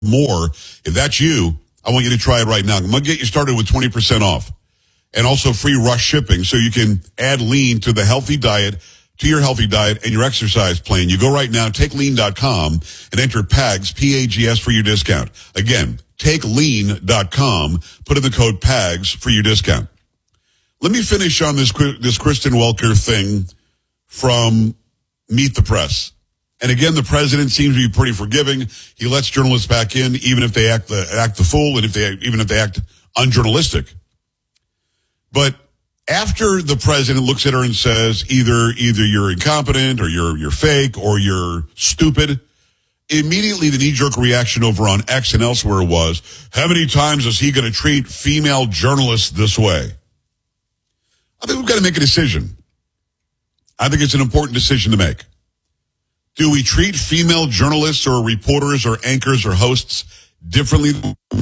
more. If that's you, I want you to try it right now. I'm going to get you started with 20% off and also free rush shipping so you can add lean to the healthy diet, to your healthy diet and your exercise plan. You go right now, takelean.com and enter PAGS, P-A-G-S for your discount. Again, takelean.com, put in the code PAGS for your discount. Let me finish on this Kristen Welker thing from Meet the Press. And again, the president seems to be pretty forgiving. He lets journalists back in, even if they act the fool, and even if they act unjournalistic. But after the president looks at her and says, either you're incompetent, or you're fake, or you're stupid, immediately the knee-jerk reaction over on X and elsewhere was, how many times is he going to treat female journalists this way? I think we've got to make a decision. I think it's an important decision to make. Do we treat female journalists or reporters or anchors or hosts differently?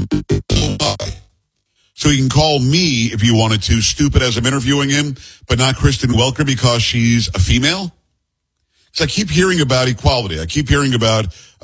So you can call me, if you wanted to, stupid as I'm interviewing him, but not Kristen Welker because she's a female? Because I keep hearing about equality. I keep hearing about,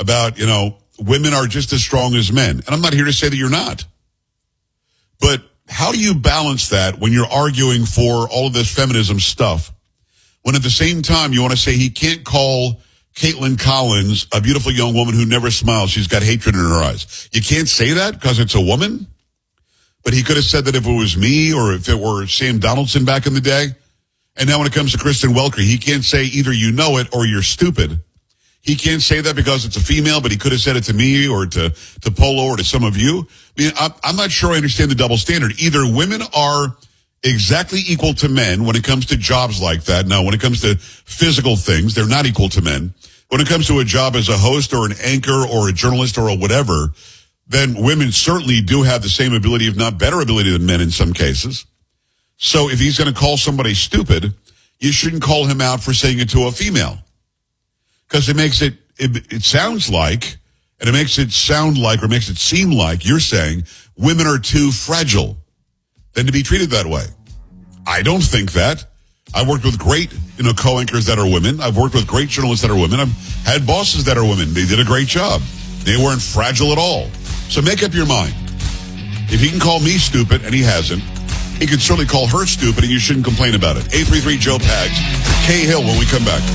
women are just as strong as men. And I'm not here to say that you're not. But how do you balance that when you're arguing for all of this feminism stuff, when at the same time you want to say he can't call Caitlin Collins a beautiful young woman who never smiles? She's got hatred in her eyes. You can't say that because it's a woman? But he could have said that if it was me or if it were Sam Donaldson back in the day. And now when it comes to Kristen Welker, he can't say either you know it or you're stupid. He can't say that because it's a female, but he could have said it to me or to Polo or to some of you. I mean, I'm not sure I understand the double standard. Either women are exactly equal to men when it comes to jobs like that. Now, when it comes to physical things, they're not equal to men. When it comes to a job as a host or an anchor or a journalist or a whatever, then women certainly do have the same ability, if not better ability than men in some cases. So if he's going to call somebody stupid, you shouldn't call him out for saying it to a female. Because it makes it sounds like, and it makes it sound like, or makes it seem like you're saying women are too fragile than to be treated that way. I don't think that. I've worked with great, co-anchors that are women. I've worked with great journalists that are women. I've had bosses that are women. They did a great job. They weren't fragile at all. So make up your mind. If he can call me stupid, and he hasn't, he can certainly call her stupid, and you shouldn't complain about it. 833-JOE-PAGS. Kay Hill when we come back.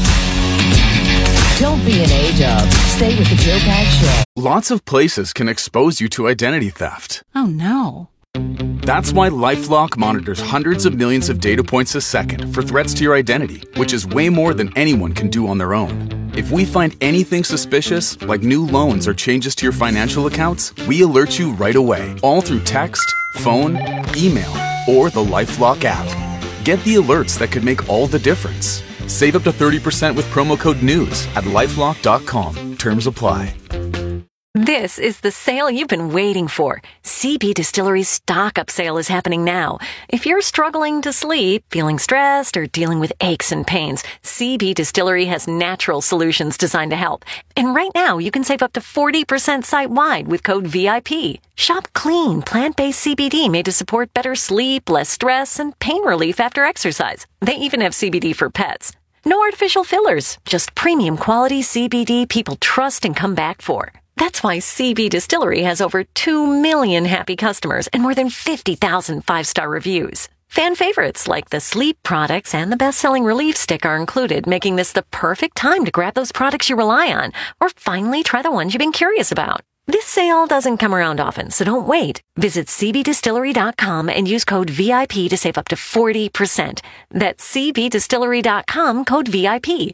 Don't be an A-dub. Stay with the Joe Pags Show. Lots of places can expose you to identity theft. Oh, no. That's why LifeLock monitors hundreds of millions of data points a second for threats to your identity, which is way more than anyone can do on their own. If we find anything suspicious, like new loans or changes to your financial accounts, we alert you right away, all through text, phone, email, or the LifeLock app. Get the alerts that could make all the difference. Save up to 30% with promo code NEWS at LifeLock.com. Terms apply. This is the sale you've been waiting for. CB Distillery's stock-up sale is happening now. If you're struggling to sleep, feeling stressed, or dealing with aches and pains, CB Distillery has natural solutions designed to help. And right now, you can save up to 40% site-wide with code VIP. Shop clean, plant-based CBD made to support better sleep, less stress, and pain relief after exercise. They even have CBD for pets. No artificial fillers, just premium quality CBD people trust and come back for. That's why CB Distillery has over 2 million happy customers and more than 50,000 five-star reviews. Fan favorites like the sleep products and the best-selling relief stick are included, making this the perfect time to grab those products you rely on or finally try the ones you've been curious about. This sale doesn't come around often, so don't wait. Visit cbdistillery.com and use code VIP to save up to 40%. That's cbdistillery.com, code VIP.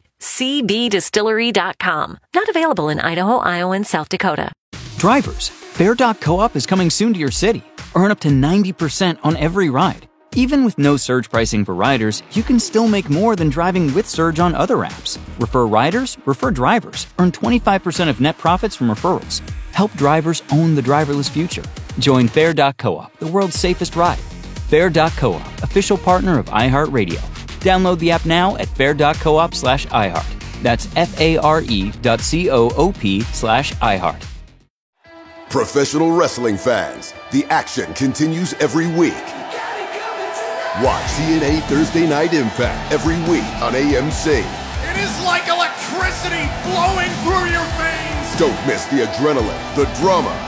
cbdistillery.com. Not available in Idaho, Iowa, and South Dakota. Drivers, Fair.coop is coming soon to your city. Earn up to 90% on every ride. Even with no surge pricing for riders, you can still make more than driving with Surge on other apps. Refer riders, refer drivers. Earn 25% of net profits from referrals. Help drivers own the driverless future. Join Fair.coop, the world's safest ride. Fair.coop, official partner of iHeartRadio. Download the app now at fair.coop/iHeart. That's FARE.coop/iHeart. Professional wrestling fans, the action continues every week. Watch TNA Thursday Night Impact every week on AMC. It is like electricity flowing through your veins. Don't miss the adrenaline, the drama,